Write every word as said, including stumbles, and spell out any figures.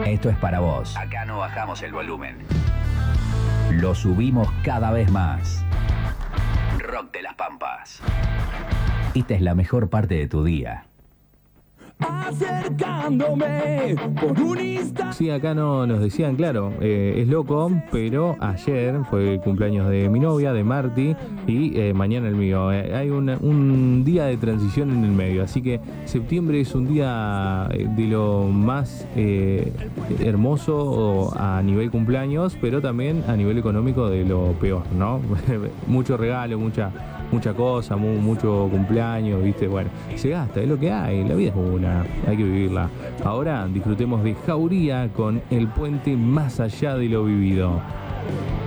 Esto es para vos. Acá no bajamos el volumen. Lo subimos cada vez más. Rock de las Pampas. Esta es la mejor parte de tu día. Acercándome por un instante. Sí, acá no nos decían, claro, eh, es loco, pero ayer fue el cumpleaños de mi novia, de Marti, y eh, mañana el mío. Eh, hay una, un día de transición en el medio, así que septiembre es un día de lo más eh, hermoso a nivel cumpleaños, pero también a nivel económico de lo peor, ¿no? Mucho regalo, mucha, mucha cosa, mu mucho cumpleaños, ¿viste? Bueno, se gasta, es lo que hay, la vida es una, hay que vivirla. Ahora disfrutemos de Jauría con El Puente Más Allá de lo Vivido.